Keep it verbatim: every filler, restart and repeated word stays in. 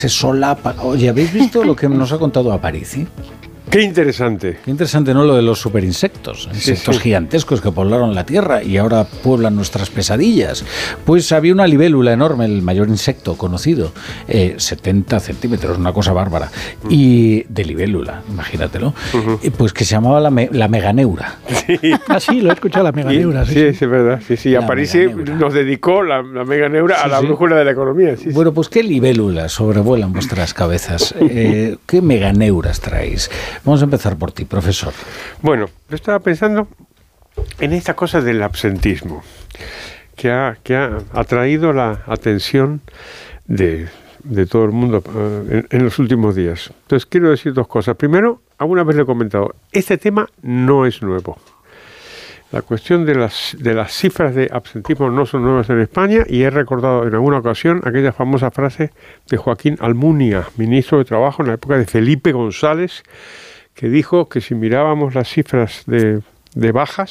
se solapa. Oye, ¿habéis visto lo que nos ha contado Aparici? Qué interesante. Qué interesante, ¿no? Lo de los superinsectos, insectos sí, sí. gigantescos que poblaron la Tierra y ahora pueblan nuestras pesadillas. Pues había una libélula enorme, el mayor insecto conocido, eh, setenta centímetros, una cosa bárbara, uh-huh. y de libélula, imagínatelo, uh-huh. pues que se llamaba la, me, la meganeura. Sí. Ah, sí, lo he escuchado, la meganeura. Sí, sí, sí, sí es verdad. Sí, sí. Aparici nos dedicó la, la meganeura sí, a la sí. brújula de la economía. Sí, bueno, pues ¿qué libélulas sobrevuelan vuestras cabezas? Eh, ¿Qué meganeuras traéis? Vamos a empezar por ti, profesor. Bueno, yo estaba pensando en esta cosa del absentismo, que ha, que ha atraído la atención de, de todo el mundo uh, en, en los últimos días. Entonces, quiero decir dos cosas. Primero, alguna vez lo he comentado, este tema no es nuevo. La cuestión de las, de las cifras de absentismo no son nuevas en España y he recordado en alguna ocasión aquella famosa frase de Joaquín Almunia, ministro de Trabajo en la época de Felipe González, que dijo que si mirábamos las cifras de, de bajas,